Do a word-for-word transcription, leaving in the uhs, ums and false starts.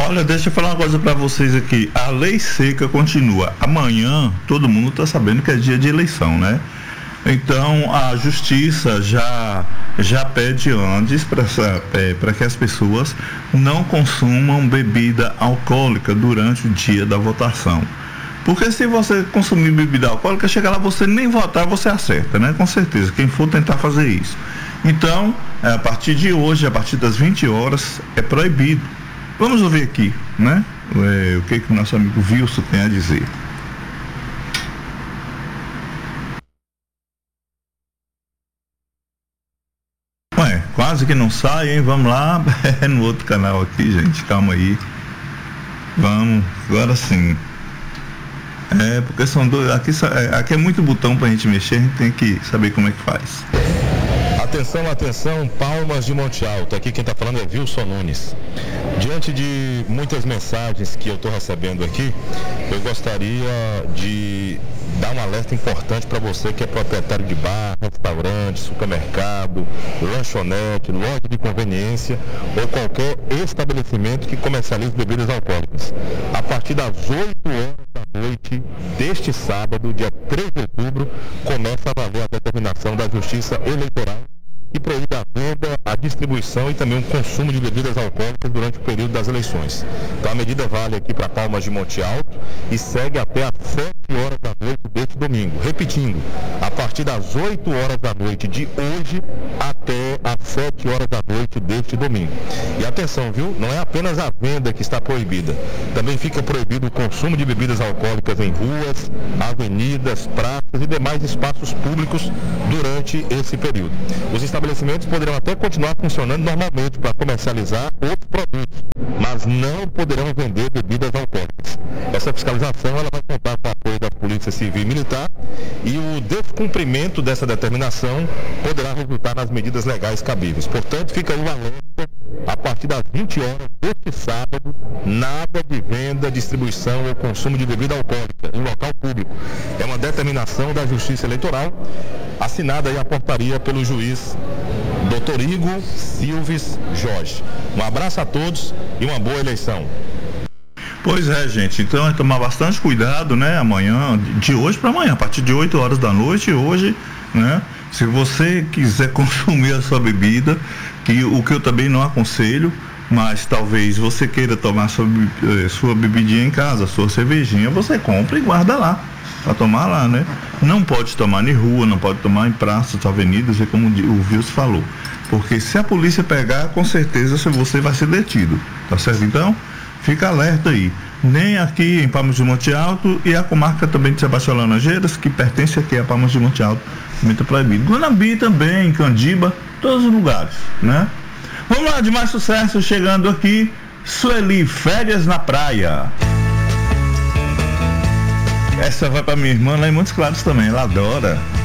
Olha, deixa eu falar uma coisa para vocês aqui. A lei seca continua. Amanhã todo mundo está sabendo que é dia de eleição, né? Então a justiça já já pede antes para é, que as pessoas não consumam bebida alcoólica durante o dia da votação. Porque se você consumir bebida alcoólica, chega lá, você nem votar, você acerta, né? Com certeza, quem for tentar fazer isso. Então, a partir de hoje, a partir das vinte horas, é proibido. Vamos ouvir aqui, né? É, o que que o nosso amigo Wilson tem a dizer. Ué, quase que não sai, hein? Vamos lá, é no outro canal aqui, gente, calma aí. Vamos, agora sim. É, porque são dois, aqui, aqui é muito botão pra gente mexer, a gente tem que saber como é que faz. Atenção, atenção, Palmas de Monte Alto. Aqui quem está falando é Wilson Nunes. Diante de muitas mensagens que eu estou recebendo aqui, eu gostaria de dar um alerta importante para você que é proprietário de bar, restaurante, supermercado, lanchonete, loja de conveniência ou qualquer estabelecimento que comercialize bebidas alcoólicas. A partir das oito horas da noite deste sábado, dia três de outubro, começa a valer a determinação da Justiça Eleitoral que proíbe a venda, a distribuição e também o consumo de bebidas alcoólicas durante o período das eleições. Então a medida vale aqui para Palmas de Monte Alto e segue até às sete horas da noite deste domingo. Repetindo, a partir das oito horas da noite de hoje até às sete horas da noite deste domingo. E atenção, viu? Não é apenas a venda que está proibida. Também fica proibido o consumo de bebidas alcoólicas em ruas, avenidas, praças e demais espaços públicos durante esse período. Os estabelecimentos poderão até continuar funcionando normalmente para comercializar outros produtos, mas não poderão vender bebidas alcoólicas. Essa fiscalização ela vai contar com o apoio da Polícia Civil e Militar e o descumprimento dessa determinação poderá resultar nas medidas legais cabíveis. Portanto, fica aí o alerta, a partir das vinte horas deste sábado, nada de venda, distribuição ou consumo de bebida alcoólica em local público. É uma determinação da Justiça Eleitoral, assinada aí a portaria pelo juiz doutor Igor Silves Jorge. Um abraço a todos e uma boa eleição. Pois é, gente, então é tomar bastante cuidado, né, amanhã, de hoje para amanhã, a partir de oito horas da noite, hoje, né, se você quiser consumir a sua bebida, que o que eu também não aconselho, mas talvez você queira tomar sua, sua bebidinha em casa, sua cervejinha, você compra e guarda lá, para tomar lá, né? Não pode tomar em rua, não pode tomar em praças, avenidas, é como o Wilson falou, porque se a polícia pegar, com certeza você vai ser detido, tá certo? Então, fica alerta aí, nem aqui em Palmas de Monte Alto e a comarca também de Sebastião Laranjeiras, que pertence aqui a Palmas de Monte Alto, muito proibido. Guanambi também, Candiba, todos os lugares, né? Vamos lá, de mais sucesso, chegando aqui, Sueli, Férias na Praia. Essa vai pra minha irmã lá em Montes Claros também, ela adora.